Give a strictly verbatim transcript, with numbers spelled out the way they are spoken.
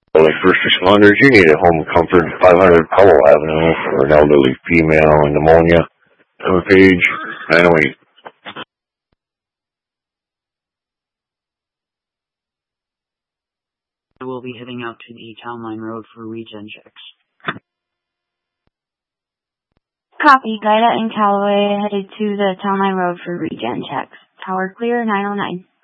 Like first responders, you need a home comfort, five hundred Powell Avenue for an elderly female with pneumonia. On page nine oh eight. I will be heading out to the Town Line Road for regen checks. Copy. Guida and Callaway headed to the Town Line Road for regen checks. Tower clear, nine oh nine.